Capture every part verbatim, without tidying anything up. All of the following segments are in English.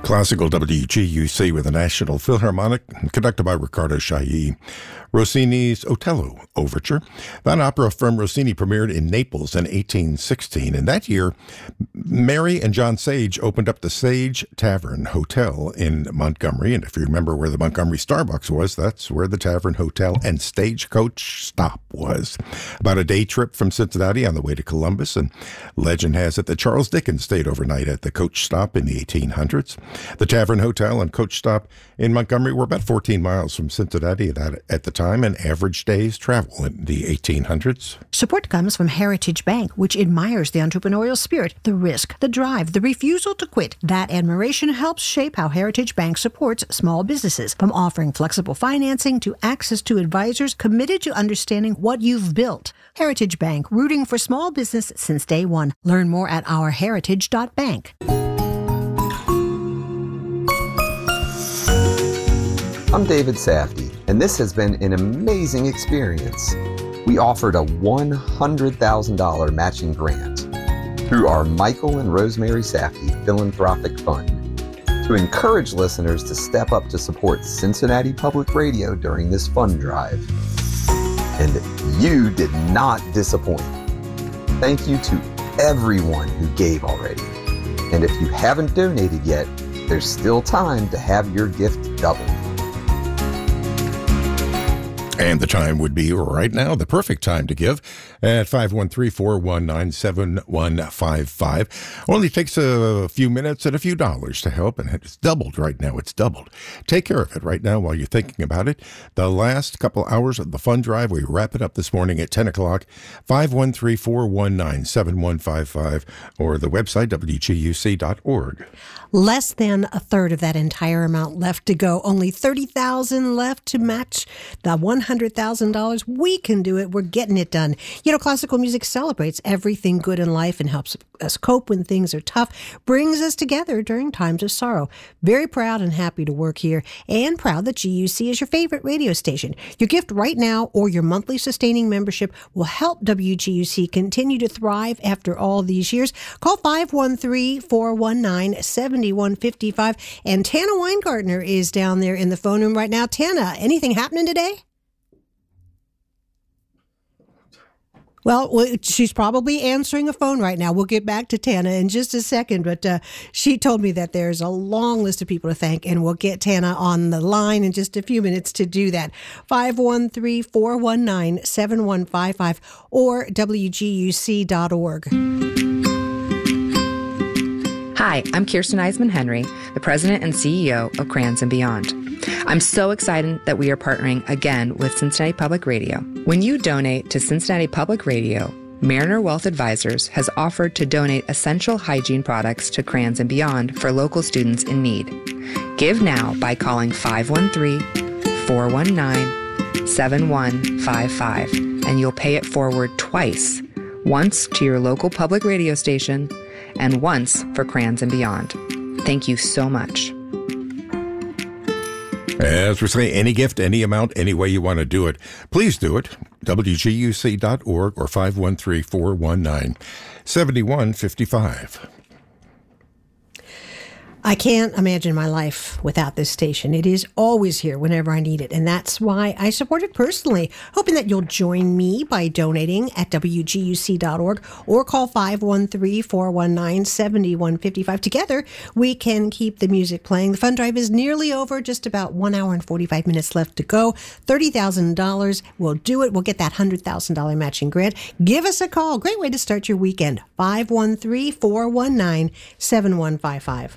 Classical W G U C with the National Philharmonic, conducted by Riccardo Chailly. Rossini's Otello Overture. That opera from Rossini premiered in Naples in eighteen sixteen, and that year, Mary and John Sage opened up the Sage Tavern Hotel in Montgomery, and if you remember where the Montgomery Starbucks was, that's where the Tavern Hotel and Stagecoach Stop was. About a day trip from Cincinnati on the way to Columbus, and legend has it that Charles Dickens stayed overnight at the coach stop in the eighteen hundreds. The Tavern Hotel and coach stop in Montgomery were about fourteen miles from Cincinnati at the time, and average day's travel in the eighteen hundreds. Support comes from Heritage Bank, which admires the entrepreneurial spirit, the risk, the drive, the refusal to quit. That admiration helps shape how Heritage Bank supports small businesses, from offering flexible financing to access to advisors committed to understanding what you've built. Heritage Bank, rooting for small business since day one. Learn more at our heritage dot bank. I'm David Safdie, and this has been an amazing experience. We offered a one hundred thousand dollars matching grant through our Michael and Rosemary Safdie Philanthropic Fund to encourage listeners to step up to support Cincinnati Public Radio during this fund drive. And you did not disappoint. Thank you to everyone who gave already. And if you haven't donated yet, there's still time to have your gift doubled. And the time would be right now, the perfect time to give, at five one three, four one nine, seven one five five. Only takes a few minutes and a few dollars to help, and it's doubled right now. It's doubled. Take care of it right now while you're thinking about it. The last couple hours of the fund drive, we wrap it up this morning at ten o'clock, five one three, four one nine, seven one five five, or the website, W G U C dot org. Less than a third of that entire amount left to go. Only thirty thousand dollars left to match the one hundred thousand dollars. We can do it. We're getting it done. You know, classical music celebrates everything good in life and helps us cope when things are tough, brings us together during times of sorrow. Very proud and happy to work here, and proud that G U C is your favorite radio station. Your gift right now or your monthly sustaining membership will help W G U C continue to thrive after all these years. Call five one three, four one nine, seven one five five. And Tana Weingartner is down there in the phone room right now. Tana, anything happening today? Well, she's probably answering a phone right now. We'll get back to Tana in just a second, but uh, she told me that there's a long list of people to thank, and we'll get Tana on the line in just a few minutes to do that. five one three, four one nine, seven one five five or W G U C dot org. Hi, I'm Kirsten Eisman Henry, the president and C E O of Crayons and Beyond. I'm so excited that we are partnering again with Cincinnati Public Radio. When you donate to Cincinnati Public Radio, Mariner Wealth Advisors has offered to donate essential hygiene products to Crayons and Beyond for local students in need. Give now by calling five one three, four one nine, seven one five five, and you'll pay it forward twice, once to your local public radio station and once for Crayons and Beyond. Thank you so much. As we say, any gift, any amount, any way you want to do it, please do it. W G U C dot org or five one three, four one nine, seven one five five. I can't imagine my life without this station. It is always here whenever I need it, and that's why I support it personally, hoping that you'll join me by donating at W G U C dot org or call five one three, four one nine, seven one five five. Together, we can keep the music playing. The fund drive is nearly over, just about one hour and forty-five minutes left to go. thirty thousand dollars. We'll do it. We'll get that one hundred thousand dollars matching grant. Give us a call. Great way to start your weekend. five one three, four one nine, seven one five five.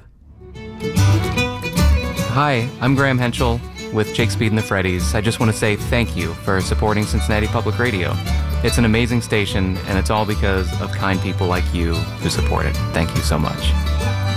Hi, I'm Graham Henschel with Jake Speed and the Freddies. I just want to say thank you for supporting Cincinnati Public Radio. It's an amazing station, and it's all because of kind people like you who support it. Thank you so much.